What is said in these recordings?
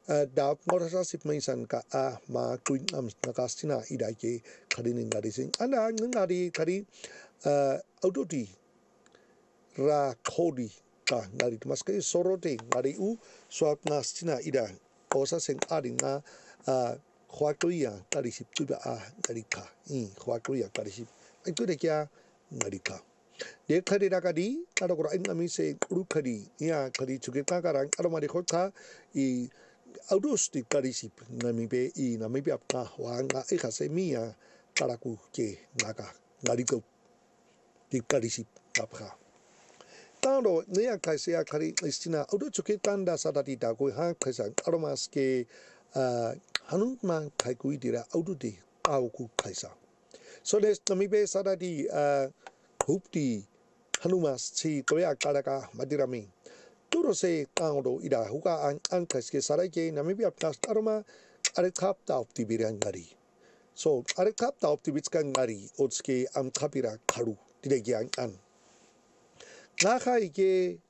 da ngorasa sip maisan ka ma kuin nakastina idake kadinin garisin anda ngari kari autodi ra kodi ka ngari maske sorote ngari u swap nastina ida osa sing adinga khwakria kari sip tuba ngari ka khwakria kari sip itu de kya ngari ka de khari rakadi kada ko ai ngami se ru khari ya khari chuke ka karang aromari khotha I Augusti karisip namibe I namibe apka wanga ikase mia karaku ke naga nariko di karisip apka tando nea kaisea kari istina auto chuke tanda sadati dago ha kaisa aromas ke hanun man kaikui dira auto de auku kaisa so les namibe sadati hupti hanumas chi toya karaka madirami Turo se kangdo ida huka angkas ke sarake namibia pnas aroma arekap ta opti birangari. So arekap ta opti bitskan ngari otske am kapira karu diregi an. Ngaka ike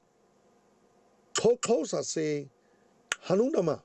kosa se hanunama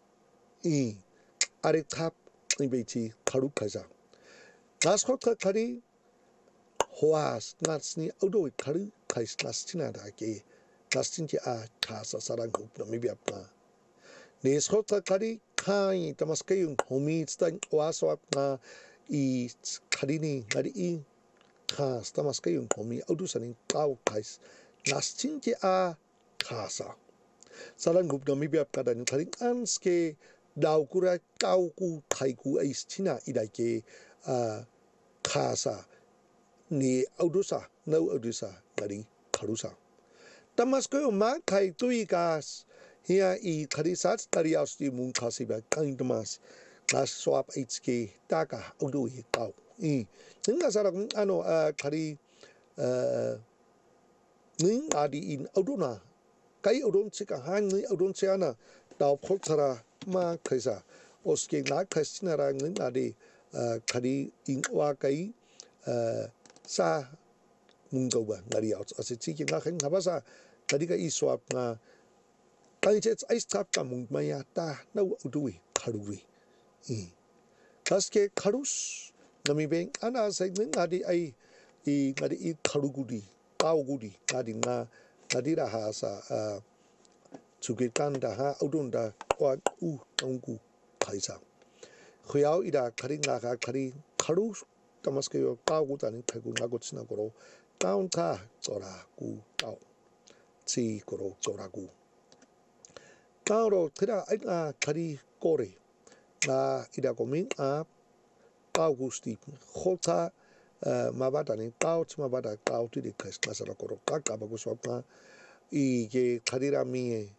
arekap ibeti karu kaza. Naskota kari hoas natsni audo karu kais nastina dake. Nastinti kasa sarang hup namibia pna. Neskota kari kai tamaskayung homits tan waswap na I karini ngari kas tamaskayung homi audusaning kau kais nastinti kasa. Sarang hup namibia pna dan karing anske daukura kauku kaiku aistina idake kasa ni audusa nau audusa ngari karusa. Tamaskoyo ma kai tui gas here I karisat tariaus di mun kasiba kain temas nas swap HK taka udu kau ninga sarang ano kari ning adi in uduna kai udun sika hangi udun siana dau potsara ma kaisa oske na kastina rang ning adi kari in wa kai sa mungoba ngari out asitiki ngaking habasa Tadiga iswap na kainjets aistap kamung maya ta na udui karuri. Kaske karus namibeng ana segning ngadi ai ngadi I karugudi kaugudi ngadi ngadi rahasa cukitan ha udunda kwa tongku kaisa. Kuyau ida kari ngaka kari karus tamaske yo kaugutan kagu nagotsina goro taun ka zora ku tau. Si koro zoragu. Kauro tira aina kari kore na ida koming kaugusti khota mabada ni mabada kau tidi kas kasara koro kaka bagus wapna I ke karira mie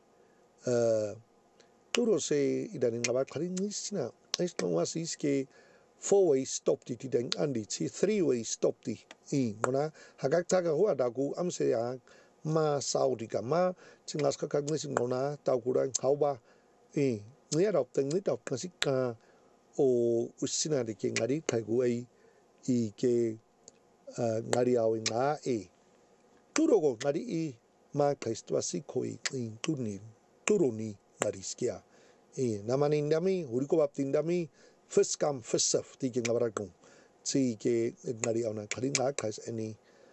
turo se ida ni mabada kari nisina esno wasis ke 4-way stop di dang andi si 3-way stop di mona hagak taga hua dagu amse ya ma saudika ma cingas ka kagnisin mona tau kurang hauba ni adop teng ni dop nasika o usina de ke ngari kaigu ai I ke ngari au nga turogo ngari ma kaistwa sikoi turuni ngari skia namani ndami uriko baptindami first come first serve di ke ngabaragung si ke ngari au na kari nga kais any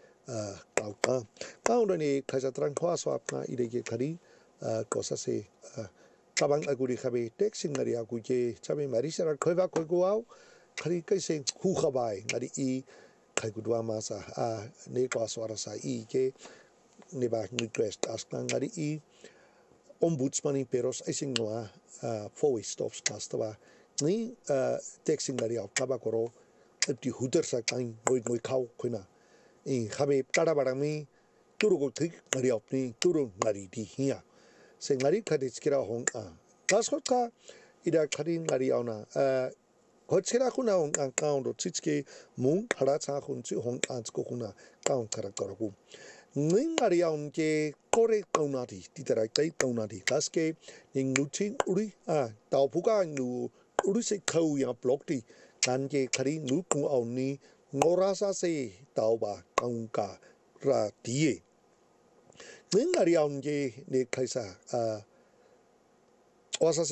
kau ni kaisa terang kuas wapna ide ke kari kosa se tabang aguri khabe texting ngari aku ke chabe marisa khoiba khoigo kari kaise hu khabai ngari kai gudwa masa ne kuas warasa ke ne ba request askang ngari ombudsman peros ising noa 4-way stops kastaba ni texting ngari au tabakoro di huder sa kain ngoi kau khoina khabe kada barami turu ko thik ngari apni turu ngari di hiya se ngari khadi skira hong kaskota ida khadi ngari auna hochira kuna hong account chichke mung hara cha khun chi hong ko kuna kaun karakter ku ngari aun ke kore kauna di titara kai kauna di kaske ning nuchin uri tau puka nu uri se khau ya block di kan ke khari nu ku auni ngorasa se tauba kaunka ra die ngari aun ke ne kaisa wasa